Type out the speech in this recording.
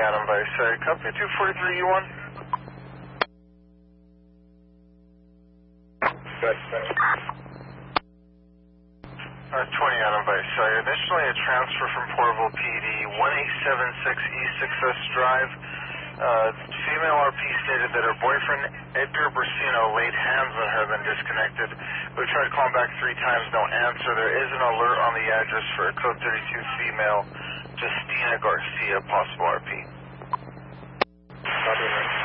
Adam Vice. Sorry, copy 243 U1. Good. 20 Adam Vice. Sorry, initially a transfer from Porterville PD 1876 East 6S Drive. Female RP stated that her boyfriend Edgar Brasino laid hands on her, then disconnected. We tried calling back 3 times, no answer. There is an alert on the address for a code 32 female, Justina Garcia, possible RP. Copy.